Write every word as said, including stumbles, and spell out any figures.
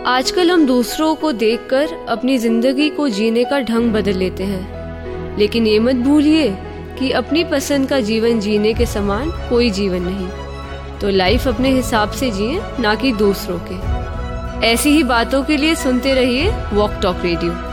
आजकल हम दूसरों को देखकर अपनी जिंदगी को जीने का ढंग बदल लेते हैं, लेकिन ये मत भूलिए कि अपनी पसंद का जीवन जीने के समान कोई जीवन नहीं। तो लाइफ अपने हिसाब से जिए, ना कि दूसरों के। ऐसी ही बातों के लिए सुनते रहिए वॉक टॉक रेडियो।